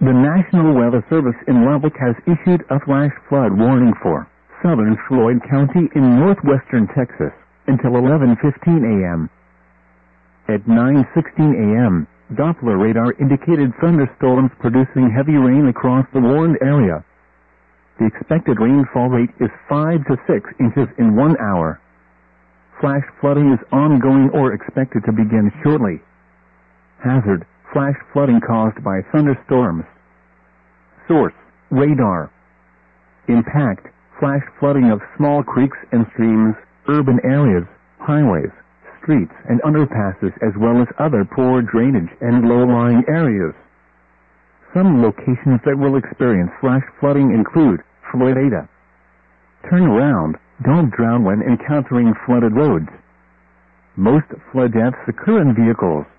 The National Weather Service in Lubbock has issued a flash flood warning for southern Floyd County in northwestern Texas until 11:15 a.m. At 9:16 a.m., Doppler radar indicated thunderstorms producing heavy rain across the warned area. The expected rainfall rate is 5 to 6 inches in 1 hour. Flash flooding is ongoing or expected to begin shortly. Hazard: flash flooding caused by thunderstorms. Source: radar. Impact: flash flooding of small creeks and streams, urban areas, highways, streets and underpasses, as well as other poor drainage and low-lying areas. Some locations that will experience flash flooding include Florida. Turn around, don't drown when encountering flooded roads. Most flood deaths occur in vehicles.